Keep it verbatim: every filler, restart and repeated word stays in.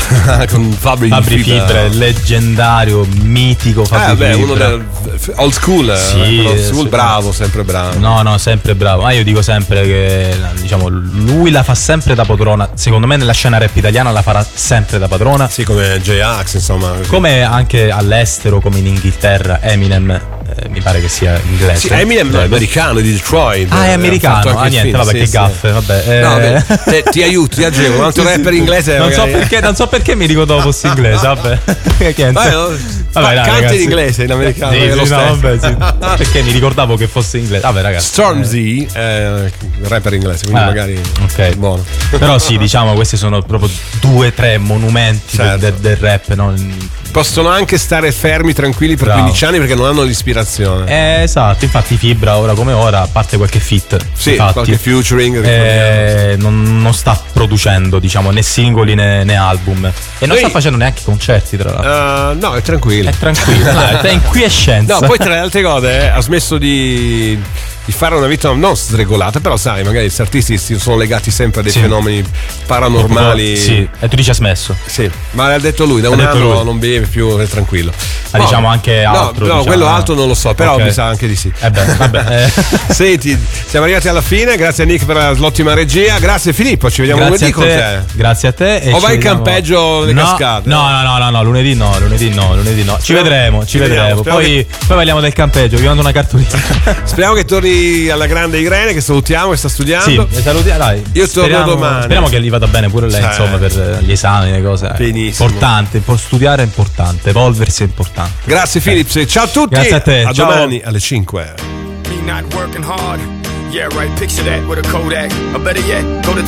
con Fabri, Fabri Fibra, Fibra, leggendario, mitico Fabri eh, beh, Fibra. uno del old school, sì, old school sì, bravo, sempre bravo. No, no, sempre bravo. Ma io dico sempre che, diciamo, lui la fa sempre da padrona. Secondo me nella scena rap italiana la farà sempre da padrona. Sì, come J-Ax, insomma. Come anche all'estero, come in Inghilterra, Eminem, eh, mi pare che sia inglese. Sì, Eminem è americano, di Detroit. Ah, è americano. Ah, niente, vabbè, sì, che sì. gaffe, vabbè. Eh... No, vabbè, te, ti aiuto, ti agevolo. Un altro rapper inglese. Non so, magari... perché, non so perché mi ricordavo fosse inglese, vabbè. Che Vai, no, vabbè, dai, canta ragazzi. in inglese, in americano. Sì, è lo sì, no, stesso. vabbè, sì. Perché mi ricordavo che fosse inglese. Vabbè, ragazzi. Stormzy è rapper inglese, quindi Ah, magari ok. buono. Però sì, diciamo, questi sono proprio due, tre monumenti Certo. del, del rap, no? Possono anche stare fermi, tranquilli per Bravo. quindici anni perché non hanno l'ispirazione. Eh, esatto, infatti Fibra ora come ora, a parte qualche feat, Sì, infatti, qualche featuring. eh, non, non sta producendo, diciamo, né singoli né, né album. E non Noi- sta facendo neanche concerti, tra l'altro. Uh, no, è tranquillo. È tranquillo, dai, è in quiescenza. No, poi tra le altre cose eh, ha smesso di, di fare una vita non sregolata, però sai, magari questi artisti si sono legati sempre a dei Sì. fenomeni paranormali. Sì, e tu dici ha smesso. Sì, ma l'ha detto lui, da Ha un detto anno lui. non beve più, è tranquillo. Ma diciamo anche no, altro. No, diciamo. quello altro non lo so, però Ok. mi sa anche di sì. Eh beh, vabbè. eh. Senti, siamo arrivati alla fine, grazie a Nick per l'ottima regia, grazie Filippo, ci vediamo Grazie a lunedì te, con te. grazie a te. E O ci vai in vediamo- campeggio le no, cascate? No, no, no, no, no, lunedì no, lunedì no, lunedì no. Ci Speriamo- vedremo, ci ci vediamo, vedremo. speriamo Poi, poi parliamo del campeggio, vi mando una cartolina. Speriamo che torni alla grande Irene, che salutiamo e sta studiando. Sì, salutiamo, dai. Io torno Speriamo- domani. Speriamo che gli vada bene pure lei, Sì. insomma, per gli esami, le cose. Benissimo. Importante, un po' studiare è importante, evolversi è importante. Grazie Philips, ciao a tutti. Grazie a te, A ciao. domani alle cinque. Me not working hard. Yeah, right. Picture that with a Kodak. Or better yet, go to